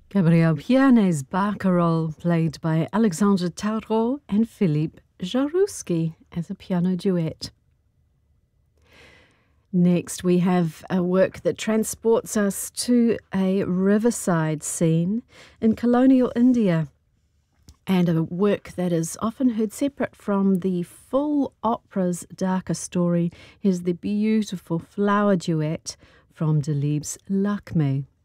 Gabriel Piane's Barcarolle, played by Alexandre Tarot and Philippe Jarouski as a piano duet. Next, we have a work that transports us to a riverside scene in colonial India, and a work that is often heard separate from the full opera's darker story is the beautiful flower duet from Delibes' Lakme.